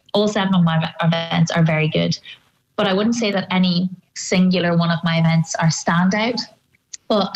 all 7 of my events are very good, but I wouldn't say that any singular one of my events are standout. But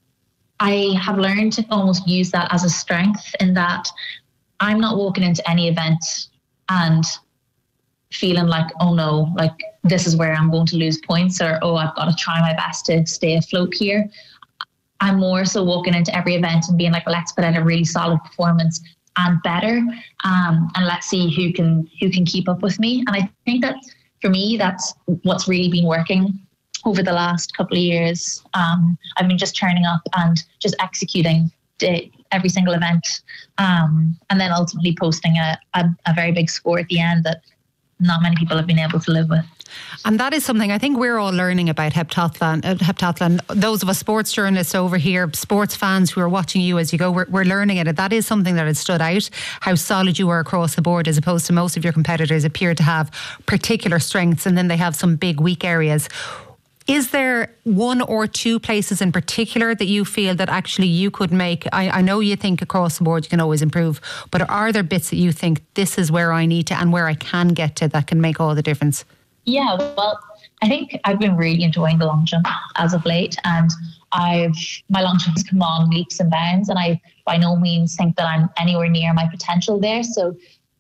I have learned to almost use that as a strength, in that I'm not walking into any event and feeling like, oh no, like this is where I'm going to lose points, or, oh, I've got to try my best to stay afloat here. I'm more so walking into every event and being like, let's put out a really solid performance and better, and let's see who can keep up with me. And I think that for me, that's what's really been working over the last couple of years. I've been just turning up and just executing every single event, and then ultimately posting a very big score at the end that not many people have been able to live with. And that is something I think we're all learning about heptathlon. Those of us sports journalists over here, sports fans who are watching you as you go, we're learning it. That is something that has stood out, how solid you are across the board, as opposed to most of your competitors appear to have particular strengths and then they have some big weak areas. Is there one or two places in particular that you feel that actually you could make? I know you think across the board you can always improve, but are there bits that you think this is where I need to and where I can get to that can make all the difference? Yeah, well, I think I've been really enjoying the long jump as of late, and my long jump has come on leaps and bounds, and I by no means think that I'm anywhere near my potential there. So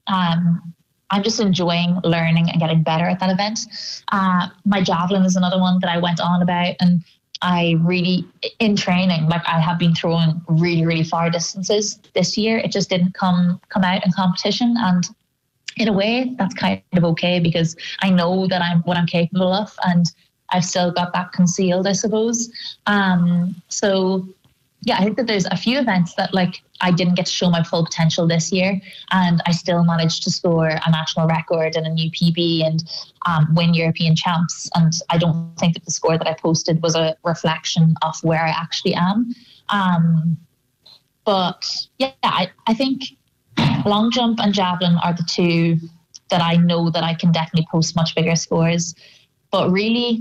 I'm just enjoying learning and getting better at that event. My javelin is another one that I went on about, and I really, in training, like I have been throwing really, really far distances this year. It just didn't come out in competition, and in a way, that's kind of okay, because I know that I'm what I'm capable of, and I've still got that concealed, I suppose. So yeah, I think that there's a few events that like I didn't get to show my full potential this year, and I still managed to score a national record and a new PB and win European champs. And I don't think that the score that I posted was a reflection of where I actually am. But yeah, I think long jump and javelin are the two that I know that I can definitely post much bigger scores. But really,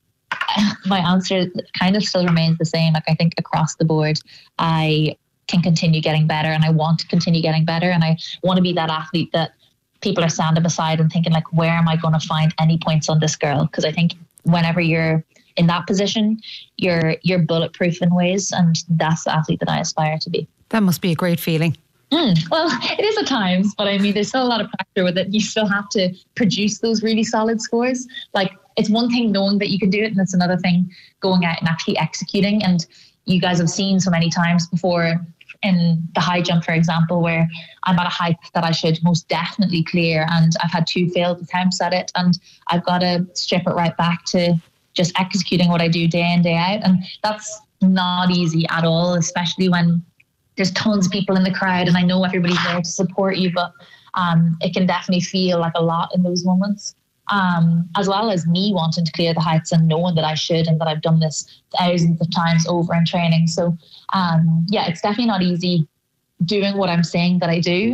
my answer kind of still remains the same. Like I think across the board, I can continue getting better, and I want to continue getting better, and I want to be that athlete that people are standing beside and thinking like, where am I going to find any points on this girl? Because I think whenever you're in that position, you're bulletproof in ways, and that's the athlete that I aspire to be. That must be a great feeling. Well, it is at times, but I mean, there's still a lot of pressure with it. You still have to produce those really solid scores. Like, it's one thing knowing that you can do it, and it's another thing going out and actually executing. And you guys have seen so many times before in the high jump, for example, where I'm at a height that I should most definitely clear, and I've had 2 failed attempts at it, and I've got to strip it right back to just executing what I do day in, day out. And that's not easy at all, especially when there's tons of people in the crowd, and I know everybody's there to support you, but it can definitely feel like a lot in those moments, as well as me wanting to clear the heights and knowing that I should, and that I've done this thousands of times over in training. So yeah, it's definitely not easy doing what I'm saying that I do,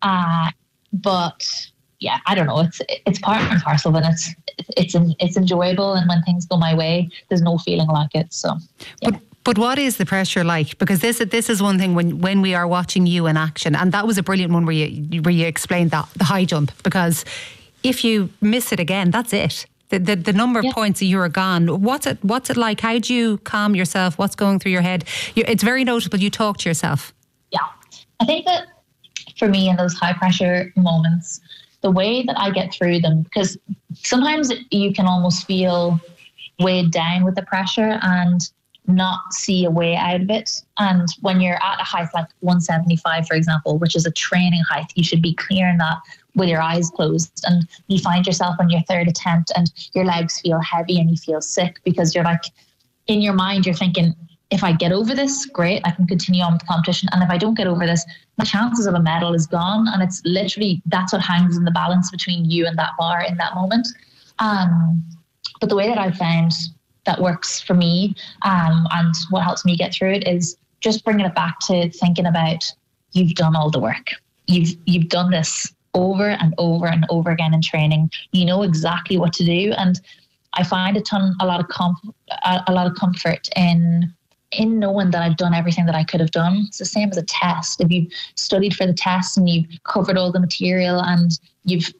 but yeah, I don't know, it's part and parcel, and it's enjoyable, and when things go my way, there's no feeling like it. So yeah. But what is the pressure like? Because this is one thing when we are watching you in action, and that was a brilliant one where you explained that, the high jump, because if you miss it again, that's it. The number of points that you're gone. What's it like? How do you calm yourself? What's going through your head? It's very notable you talk to yourself. Yeah, I think that for me in those high pressure moments, the way that I get through them, because sometimes you can almost feel weighed down with the pressure and not see a way out of it. And when you're at a height like 175, for example, which is a training height, you should be clearing that with your eyes closed, and you find yourself on your 3rd attempt and your legs feel heavy and you feel sick, because you're like, in your mind, you're thinking, if I get over this, great, I can continue on with the competition. And if I don't get over this, the chances of a medal is gone. And it's literally, that's what hangs in the balance between you and that bar in that moment. But the way that I've found that works for me, and what helps me get through it, is just bringing it back to thinking about, you've done all the work. You've done this over and over and over again in training. You know exactly what to do, and I find a lot of comfort in knowing that I've done everything that I could have done. It's the same as a test. If you've studied for the test and you've covered all the material and you've